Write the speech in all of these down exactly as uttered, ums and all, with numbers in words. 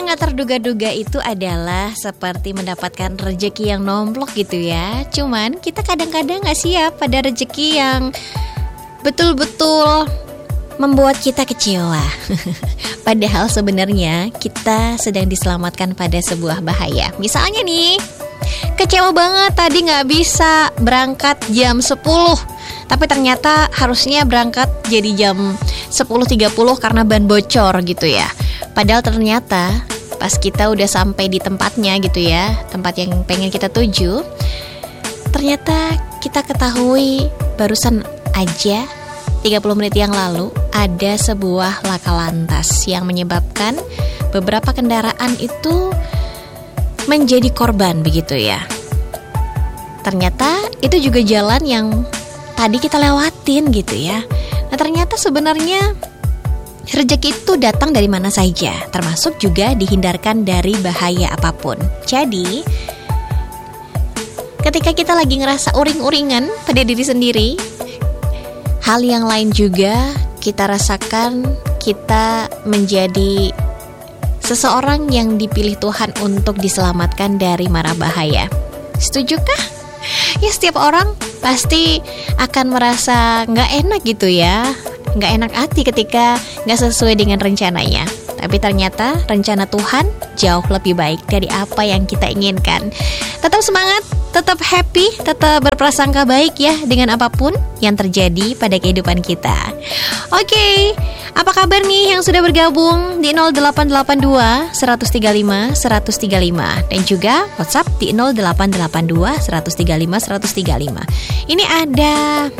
yang gak terduga-duga itu adalah seperti mendapatkan rezeki yang nomplok gitu ya. Cuman kita kadang-kadang gak siap pada rezeki yang betul-betul membuat kita kecewa. Padahal sebenarnya kita sedang diselamatkan pada sebuah bahaya. Misalnya nih, kecewa banget tadi gak bisa berangkat jam sepuluh, tapi ternyata harusnya berangkat jadi jam sepuluh tiga puluh karena ban bocor gitu ya. Padahal ternyata pas kita udah sampai di tempatnya gitu ya, tempat yang pengen kita tuju, ternyata kita ketahui barusan aja tiga puluh menit yang lalu ada sebuah laka lantas yang menyebabkan beberapa kendaraan itu menjadi korban begitu ya. Ternyata itu juga jalan yang tadi kita lewatin gitu ya. Nah ternyata sebenarnya rezeki itu datang dari mana saja, termasuk juga dihindarkan dari bahaya apapun. Jadi ketika kita lagi ngerasa uring-uringan pada diri sendiri, hal yang lain juga kita rasakan, kita menjadi seseorang yang dipilih Tuhan untuk diselamatkan dari mara bahaya. Setujukah? Ya setiap orang pasti akan merasa gak enak gitu ya, gak enak hati ketika gak sesuai dengan rencananya. Tapi ternyata rencana Tuhan jauh lebih baik dari apa yang kita inginkan. Tetap semangat, tetap happy, tetap berprasangka baik ya dengan apapun yang terjadi pada kehidupan kita. Oke, apa kabar nih yang sudah bergabung di nol delapan delapan dua, satu tiga lima, satu tiga lima dan juga WhatsApp di nol delapan delapan dua, satu tiga lima, satu tiga lima. Ini ada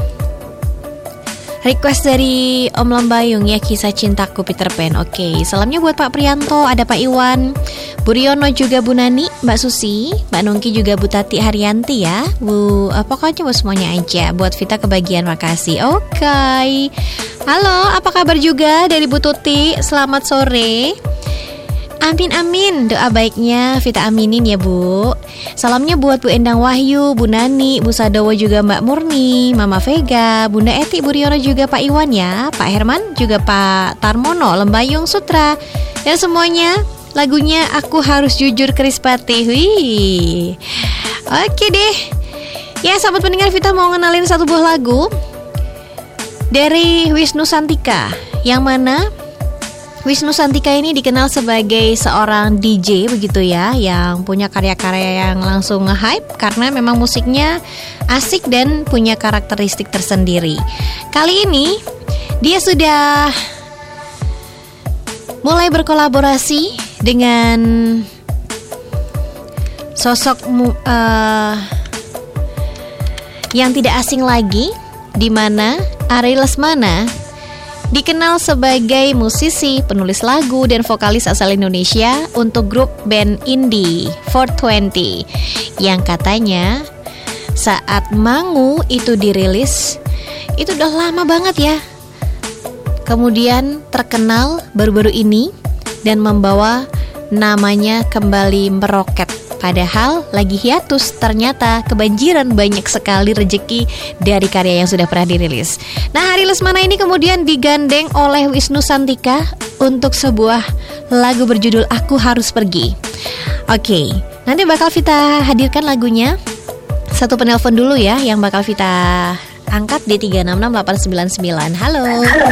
request dari Om Lambayung ya, kisah cintaku Peter Pan. Oke, salamnya buat Pak Prianto, ada Pak Iwan, Bu Riono juga Bu Nani, Mbak Susi, Mbak Nungki juga Bu Tati Haryanti ya. Bu, eh, pokoknya buat semuanya aja. Buat Vita kebagian, makasih. Oke. Halo, apa kabar juga dari Bu Tuti? Selamat sore. Amin amin, doa baiknya Vita aminin ya Bu. Salamnya buat Bu Endang Wahyu, Bu Nani, Bu Sadowo juga Mbak Murni, Mama Vega, Bunda Eti, Bu Riono juga Pak Iwan ya, Pak Herman juga Pak Tarmono, Lembayung Sutra, dan semuanya lagunya Aku Harus Jujur Krispati. Wih, oke deh. Ya sahabat pendengar, Vita mau ngenalin satu buah lagu dari Wisnu Santika, yang mana Wisnu Santika ini dikenal sebagai seorang D J begitu ya, yang punya karya-karya yang langsung nge-hype karena memang musiknya asik dan punya karakteristik tersendiri. Kali ini dia sudah mulai berkolaborasi dengan sosok uh, yang tidak asing lagi, di mana Ari Lesmana dikenal sebagai musisi, penulis lagu, dan vokalis asal Indonesia untuk grup band indie four twenty, yang katanya saat Mangu itu dirilis itu udah lama banget ya, kemudian terkenal baru-baru ini dan membawa namanya kembali meroket. Padahal lagi hiatus, ternyata kebanjiran banyak sekali rejeki dari karya yang sudah pernah dirilis. Nah, Ari Lesmana ini kemudian digandeng oleh Wisnu Santika untuk sebuah lagu berjudul Aku Harus Pergi. Oke, nanti bakal Vita hadirkan lagunya. Satu penelpon dulu ya yang bakal Vita angkat di tiga enam enam delapan sembilan sembilan. Halo.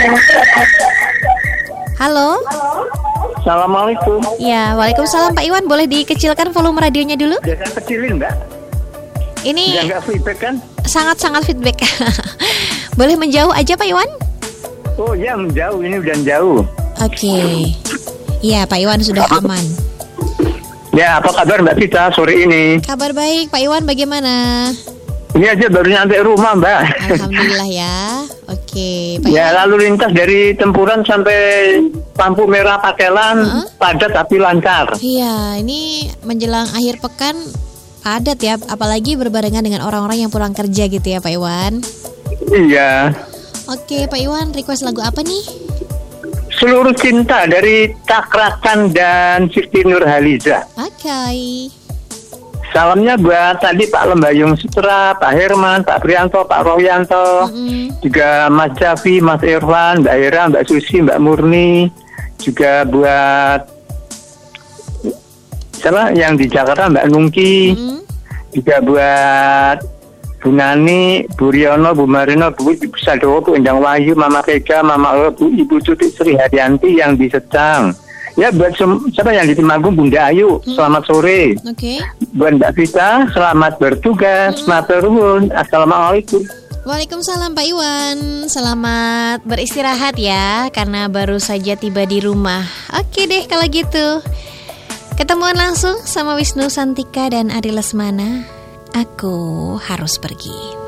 Halo. Assalamualaikum. Ya, waalaikumsalam Pak Iwan. Boleh dikecilkan volume radionya dulu? Ya, saya kecilin Mbak. Ini ya, nggak feedback kan? Sangat-sangat feedback. Boleh menjauh aja Pak Iwan? Oh ya, menjauh, ini udah jauh. Oke. Okay. Ya, Pak Iwan sudah aman. Ya, apa kabar Mbak Vita sore ini? Kabar baik, Pak Iwan bagaimana? Ini aja baru nyampe rumah Mbak. Alhamdulillah ya. Oke, Pak ya, Iwan. lalu lintas dari Tempuran sampai lampu merah Pakelan, uh-huh. padat tapi lancar. Iya, ini menjelang akhir pekan padat ya, apalagi berbarengan dengan orang-orang yang pulang kerja gitu ya Pak Iwan. Iya. Oke, Pak Iwan, request lagu apa nih? Seluruh Cinta dari Takrakan dan Siti Nurhaliza. Oke. Okay. Salamnya buat tadi Pak Lembayung Sutra, Pak Herman, Pak Prianto, Pak Royanto, mm-hmm. juga Mas Javi, Mas Irfan, Mbak Ira, Mbak Susi, Mbak Murni, juga buat siapa yang di Jakarta Mbak Nungki, mm-hmm. juga buat Bu Nani, Bu Riono, Bu Marino, Bu Sadowo, Bu Endang Wahyu, Mama Kega, Mama Ewe, Bu Ibu Cuti Sri Haryanti yang di Secang. Ya buat sem- siapa yang di Temanggung, Bunda Ayu, hmm. selamat sore. Oke. Okay. Buat Mbak Vita, selamat bertugas. Hmm. Matur nuwun. Assalamualaikum. Waalaikumsalam Pak Iwan. Selamat beristirahat ya, karena baru saja tiba di rumah. Oke deh kalau gitu. Ketemuan langsung sama Wisnu Santika dan Ari Lesmana. Aku harus pergi.